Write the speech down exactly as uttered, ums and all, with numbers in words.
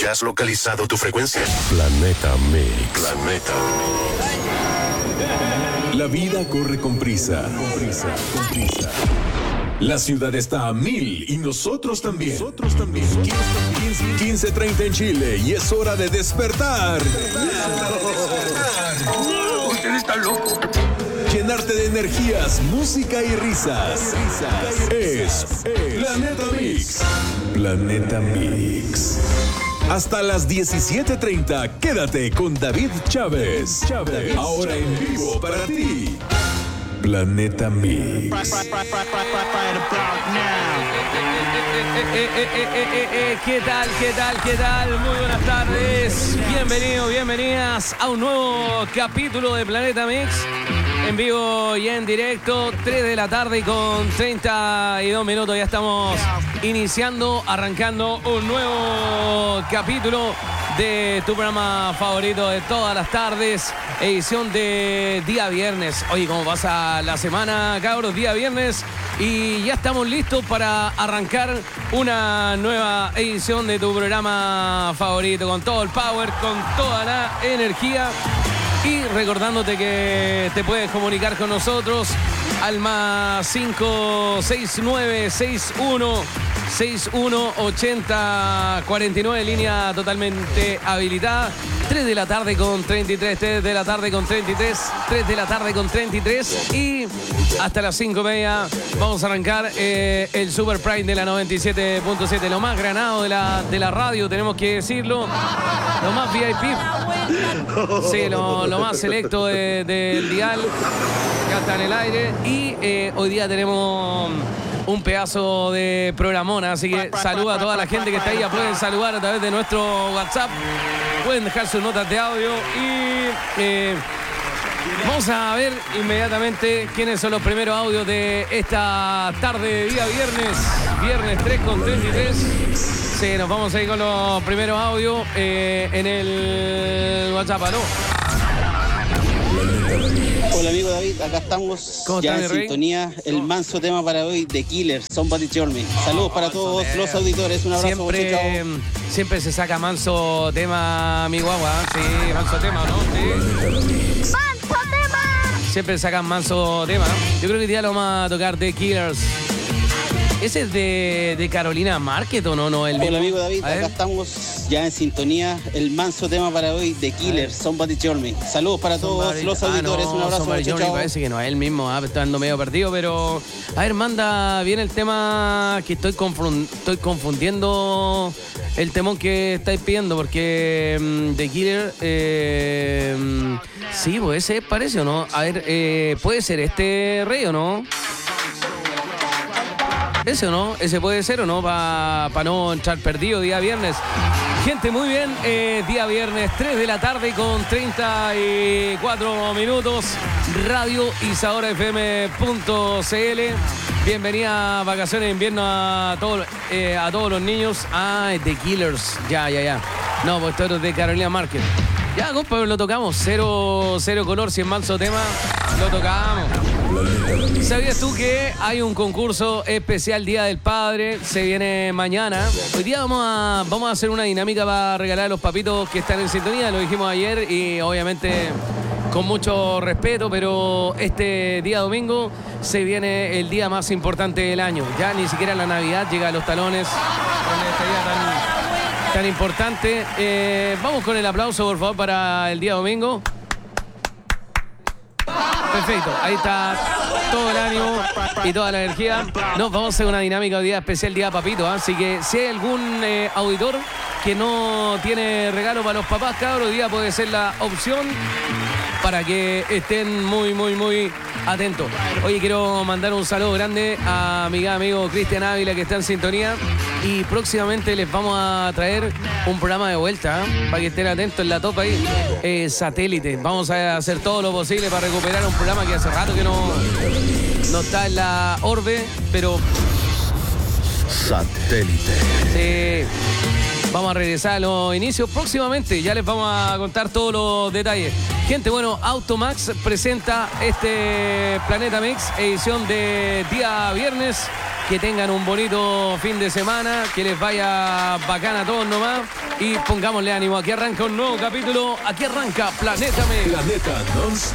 ¿Ya has localizado tu frecuencia? Planeta Mix. Planeta Mix. La vida corre con prisa. Con prisa, con prisa. La ciudad está a mil y nosotros también. Nosotros también. quince treinta en Chile y es hora de despertar. Usted está loco. Llenarte de energías, música y risas. Es Planeta Mix. Planeta Mix. Hasta las diecisiete treinta, quédate con David Chávez. Chávez. Ahora en vivo para ti. Planeta Mix. ¿Qué tal? ¿Qué tal? ¿Qué tal? Muy buenas tardes. Bienvenidos, bienvenidas a un nuevo capítulo de Planeta Mix. En vivo y en directo, tres de la tarde y con treinta y dos minutos. Ya estamos iniciando, arrancando un nuevo capítulo de tu programa favorito de todas las tardes, edición de día viernes. Oye, ¿cómo pasa la semana, cabros? Día viernes y ya estamos listos para arrancar una nueva edición de tu programa favorito, con todo el power, con toda la energía. Y recordándote que te puedes comunicar con nosotros al más cinco seis nueve seis uno seis uno ochenta cuarenta y nueve, línea totalmente habilitada. tres de la tarde con treinta y tres, tres de la tarde con treinta y tres, tres de la tarde con treinta y tres y hasta las cinco y media vamos a arrancar eh, el Super Prime de la noventa y siete punto siete, lo más granado de la, de la radio, tenemos que decirlo, lo más V I P, sí, lo, lo más selecto de, del dial, ya está en el aire y eh, hoy día tenemos un pedazo de programona, así que saluda a toda la gente que está ahí, ya pueden saludar a través de nuestro WhatsApp, pueden dejar sus notas de audio y eh, vamos a ver inmediatamente quiénes son los primeros audios de esta tarde de día viernes, viernes tres con treinta y tres. Sí, nos vamos a ir con los primeros audios eh, en el WhatsApp, ¿no? Hola amigo David, acá estamos ya en sintonía, el manso tema para hoy de Killers, Somebody Tell Me. Saludos para todos los auditores, un abrazo. Siempre, mucho, siempre se saca manso tema, mi guagua, sí, manso tema, ¿no? Sí. ¡Manso tema! Siempre sacan manso tema. Yo creo que hoy día lo vamos a tocar de Killers. ¿Ese es de, de Carolina Market o no? no el Hola amigo David, acá estamos ya en sintonía, el manso tema para hoy de Killers, Somebody Tell Me. Saludos para todos Somebody, los auditores, ah, no, un abrazo. Somebody Tell Me parece que no es el mismo, ah, está ando medio perdido, pero a ver, manda bien el tema que estoy, confund, estoy confundiendo el temón que estáis pidiendo, porque um, de Killer, eh, um, sí, pues ese parece o no. A ver, eh, puede ser este rey o no. ¿Ese o no? ¿Ese puede ser o no? Para pa no entrar perdido día viernes. Gente, muy bien. Eh, día viernes, tres de la tarde con treinta y cuatro minutos. Radio Isadora F M punto C L. Bienvenida a vacaciones de invierno a todos, eh, a todos los niños. Ah, The Killers. Ya, ya, ya. No, pues esto es de Carolina Market. Ya, compa, lo tocamos. Cero, cero color, si es manso tema, lo tocamos. ¿Sabías tú que hay un concurso especial Día del Padre? Se viene mañana. Hoy día vamos a, vamos a hacer una dinámica para regalar a los papitos que están en sintonía. Lo dijimos ayer y obviamente con mucho respeto, pero este día domingo se viene el día más importante del año. Ya ni siquiera la Navidad llega a los talones con este día tan, tan importante. Eh, vamos con el aplauso, por favor, para el día domingo. Perfecto, ahí está todo el ánimo y toda la energía. Nos vamos a hacer una dinámica hoy día especial Día Papito, ¿eh? Así que si hay algún eh, auditor que no tiene regalo para los papás, cabros, hoy día puede ser la opción para que estén muy, muy, muy atentos. Oye, quiero mandar un saludo grande a mi amigo Cristian Ávila, que está en sintonía, y próximamente les vamos a traer un programa de vuelta, ¿eh? Para que estén atentos en la topa ahí. Eh, satélite. Vamos a hacer todo lo posible para recuperar un programa que hace rato que no, no está en la orbe, pero... Satélite. Sí. Vamos a regresar a los inicios próximamente. Ya les vamos a contar todos los detalles. Gente, bueno, Automax presenta este Planeta Mix, edición de día viernes. que tengan un bonito fin de semana, que les vaya bacana a todos nomás y pongámosle ánimo. Aquí arranca un nuevo capítulo, aquí arranca Planeta Mix. Planeta Non-Stop.